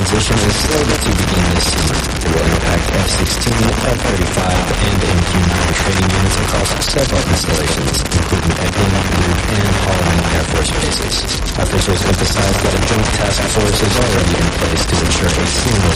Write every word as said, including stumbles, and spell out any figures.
transition is slated to begin this summer. It will impact F sixteen, F thirty-five, and M Q nine training units across several installations, including Eglin, Luke, and Holloman Air Force bases. Officials emphasized that a joint task force is already in place to ensure a seamless